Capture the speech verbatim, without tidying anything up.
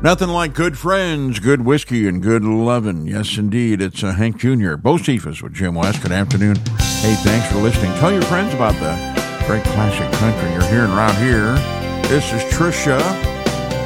Nothing like good friends, good whiskey, and good lovin'. Yes, indeed. It's uh, Hank Junior Bo Cephas with Jim West. Good afternoon. Hey, thanks for listening. Tell your friends about the great classic country you're hearing right here. This is Trisha